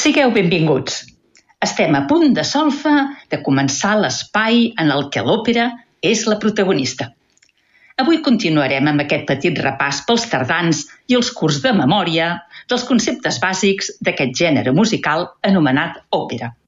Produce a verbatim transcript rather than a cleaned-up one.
Sigueu benvinguts. Estem a punt de solfa de començar l'espai en el què l'òpera és la protagonista. Avui continuarem amb aquest petit repàs pels tardans i els curs de memòria dels conceptes bàsics d'aquest gènere musical anomenat òpera.